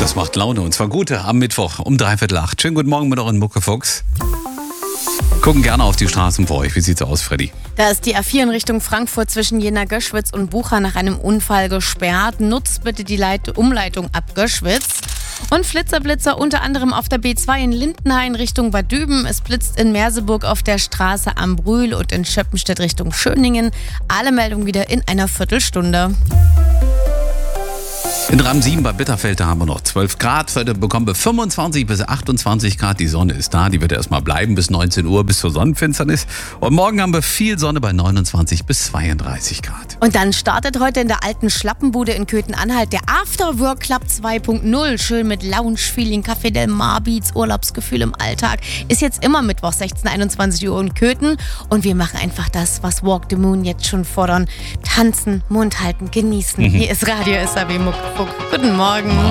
Das macht Laune und zwar gute am Mittwoch um 7:45. Schönen guten Morgen mit euren Muckefuchs. Gucken gerne auf die Straßen vor euch. Wie sieht's aus, Freddy? Da ist die A4 in Richtung Frankfurt zwischen Jena-Göschwitz und Bucha nach einem Unfall gesperrt. Nutzt bitte die Umleitung ab Göschwitz. Und Flitzer unter anderem auf der B2 in Lindenhain Richtung Bad Düben. Es blitzt in Merseburg auf der Straße am Brühl und in Schöppenstedt Richtung Schöningen. Alle Meldungen wieder in einer Viertelstunde. In Ramsin bei Bitterfeld, da haben wir noch 12 Grad. Heute bekommen wir 25 bis 28 Grad. Die Sonne ist da, die wird erstmal bleiben bis 19 Uhr, bis zur Sonnenfinsternis. Und morgen haben wir viel Sonne bei 29 bis 32 Grad. Und dann startet heute in der alten Schlappenbude in Köthen-Anhalt der Afterwork Club 2.0. Schön mit Lounge-Feeling, Café Del Mar Beats, Urlaubsgefühl im Alltag. Ist jetzt immer Mittwoch 16, 21 Uhr in Köthen. Und wir machen einfach das, was Walk the Moon jetzt schon fordern. Tanzen, Mund halten, genießen. Hier ist Radio SAW Muckefuck. Guten Morgen.